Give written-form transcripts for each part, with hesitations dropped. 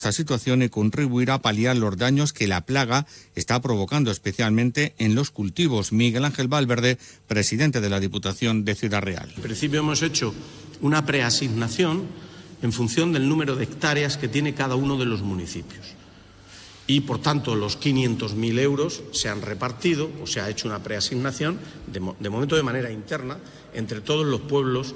esta situación y contribuirá a paliar los daños que la plaga está provocando, especialmente en los cultivos. Miguel Ángel Valverde, presidente de la Diputación de Ciudad Real. En principio hemos hecho una preasignación en función del número de hectáreas que tiene cada uno de los municipios. Y, por tanto, los 500.000 euros se han repartido o se ha hecho una preasignación, de momento de manera interna, entre todos los pueblos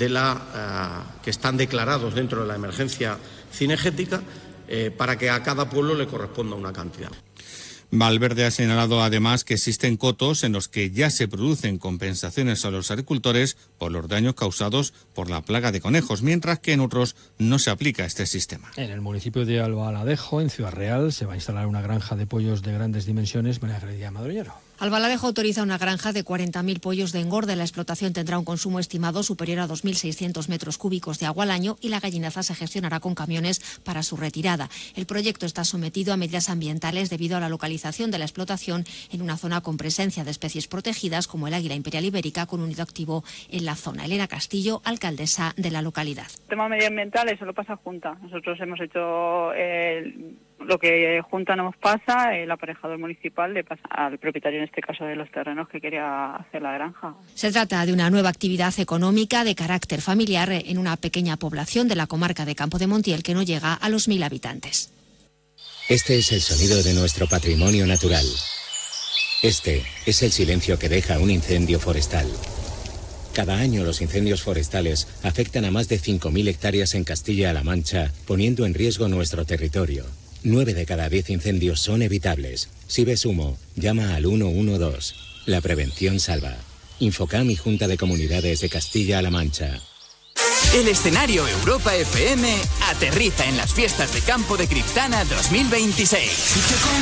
que están declarados dentro de la emergencia cinegética, para que a cada pueblo le corresponda una cantidad. Valverde ha señalado además que existen cotos en los que ya se producen compensaciones a los agricultores por los daños causados por la plaga de conejos, mientras que en otros no se aplica este sistema. En el municipio de Albaladejo, en Ciudad Real, se va a instalar una granja de pollos de grandes dimensiones. María Grecia Madroñero. Albaladejo autoriza una granja de 40.000 pollos de engorde. La explotación tendrá un consumo estimado superior a 2.600 metros cúbicos de agua al año y la gallinaza se gestionará con camiones para su retirada. El proyecto está sometido a medidas ambientales debido a la localización de la explotación en una zona con presencia de especies protegidas como el águila imperial ibérica, con un nido activo en la zona. Elena Castillo, alcaldesa de la localidad. El tema medioambiental, eso lo pasa Junta. Nosotros hemos hecho lo que Junta nos pasa, el aparejador municipal le pasa al propietario, en este caso de los terrenos, que quería hacer la granja. Se trata de una nueva actividad económica de carácter familiar en una pequeña población de la comarca de Campo de Montiel que no llega a los 1.000 habitantes. Este es el sonido de nuestro patrimonio natural. Este es el silencio que deja un incendio forestal. Cada año los incendios forestales afectan a más de 5.000 hectáreas en Castilla-La Mancha, poniendo en riesgo nuestro territorio. 9 de cada 10 incendios son evitables. Si ves humo, llama al 112. La prevención salva. Infocam y Junta de Comunidades de Castilla-La Mancha. El escenario Europa FM aterriza en las fiestas de Campo de Criptana 2026.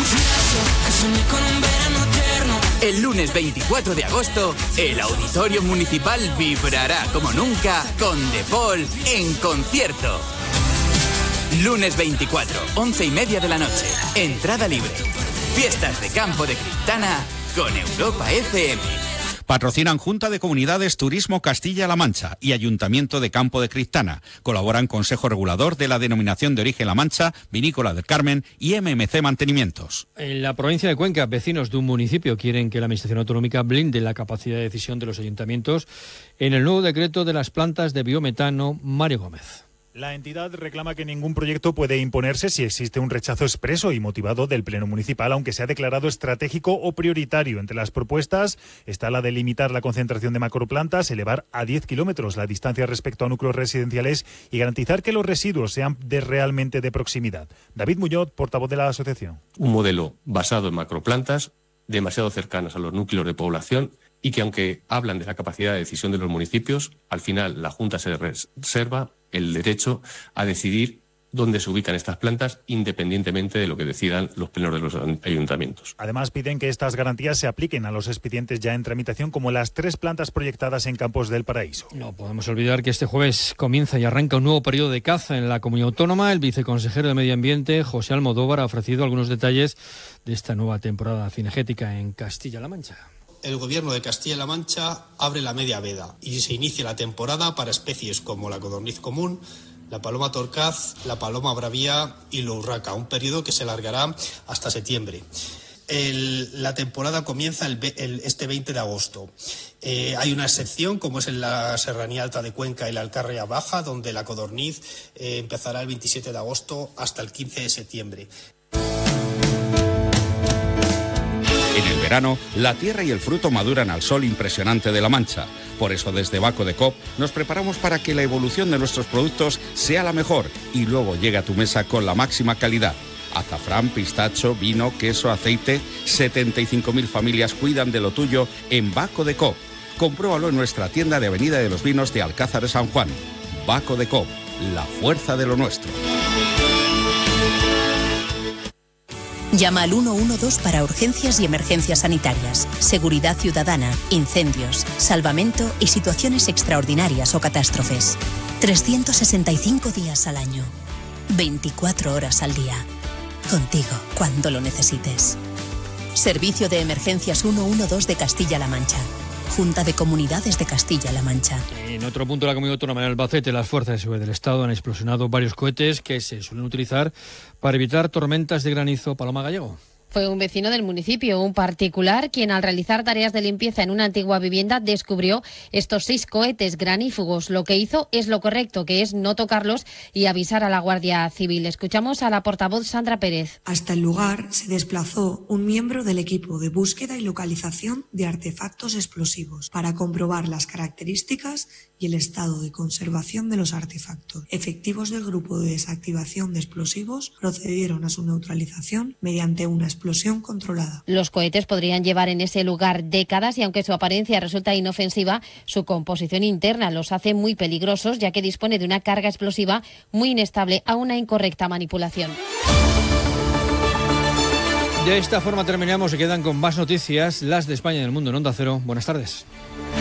El lunes 24 de agosto, el Auditorio Municipal vibrará como nunca con The Paul en concierto. Lunes 24, 11:30 de la noche. Entrada libre. Fiestas de Campo de Criptana con Europa FM. Patrocinan Junta de Comunidades Turismo Castilla-La Mancha y Ayuntamiento de Campo de Criptana. Colaboran Consejo Regulador de la Denominación de Origen La Mancha, Vinícola del Carmen y MMC Mantenimientos. En la provincia de Cuenca, vecinos de un municipio quieren que la Administración Autonómica blinde la capacidad de decisión de los ayuntamientos en el nuevo decreto de las plantas de biometano. Mario Gómez. La entidad reclama que ningún proyecto puede imponerse si existe un rechazo expreso y motivado del Pleno Municipal, aunque sea declarado estratégico o prioritario. Entre las propuestas está la de limitar la concentración de macroplantas, elevar a 10 kilómetros la distancia respecto a núcleos residenciales y garantizar que los residuos sean realmente de proximidad. David Muñoz, portavoz de la asociación. Un modelo basado en macroplantas, demasiado cercanas a los núcleos de población, y que aunque hablan de la capacidad de decisión de los municipios, al final la Junta se reserva el derecho a decidir dónde se ubican estas plantas, independientemente de lo que decidan los plenos de los ayuntamientos. Además, piden que estas garantías se apliquen a los expedientes ya en tramitación, como las 3 plantas proyectadas en Campos del Paraíso. No podemos olvidar que este jueves comienza y arranca un nuevo periodo de caza en la Comunidad Autónoma. El viceconsejero de Medio Ambiente, José Almodóvar, ha ofrecido algunos detalles de esta nueva temporada cinegética en Castilla-La Mancha. El Gobierno de Castilla-La Mancha abre la media veda y se inicia la temporada para especies como la codorniz común, la paloma torcaz, la paloma bravía y la urraca, un periodo que se alargará hasta septiembre. La temporada comienza este 20 de agosto. Hay una excepción, como es en la Serranía Alta de Cuenca y la Alcarria Baja, donde la codorniz empezará el 27 de agosto hasta el 15 de septiembre. En el verano, la tierra y el fruto maduran al sol impresionante de La Mancha. Por eso, desde Baco de Coop nos preparamos para que la evolución de nuestros productos sea la mejor y luego llegue a tu mesa con la máxima calidad. Azafrán, pistacho, vino, queso, aceite. 75.000 familias cuidan de lo tuyo en Baco de Coop. Compruébalo en nuestra tienda de Avenida de los Vinos de Alcázar de San Juan. Baco de Coop, la fuerza de lo nuestro. Llama al 112 para urgencias y emergencias sanitarias, seguridad ciudadana, incendios, salvamento y situaciones extraordinarias o catástrofes. 365 días al año, 24 horas al día. Contigo cuando lo necesites. Servicio de Emergencias 112 de Castilla-La Mancha. Junta de Comunidades de Castilla-La Mancha. En otro punto de la comunidad autónoma, en Albacete, las fuerzas de seguridad del Estado han explosionado varios cohetes que se suelen utilizar para evitar tormentas de granizo. Paloma Gallego. Fue un vecino del municipio, un particular, quien al realizar tareas de limpieza en una antigua vivienda descubrió estos 6 cohetes granífugos. Lo que hizo es lo correcto, que es no tocarlos y avisar a la Guardia Civil. Escuchamos a la portavoz Sandra Pérez. Hasta el lugar se desplazó un miembro del equipo de búsqueda y localización de artefactos explosivos para comprobar las características y el estado de conservación de los artefactos. Efectivos del grupo de desactivación de explosivos procedieron a su neutralización mediante una explosión controlada. Los cohetes podrían llevar en ese lugar décadas y aunque su apariencia resulta inofensiva, su composición interna los hace muy peligrosos, ya que dispone de una carga explosiva muy inestable a una incorrecta manipulación. De esta forma terminamos. Se quedan con más noticias, las de España y del mundo en Onda Cero. Buenas tardes.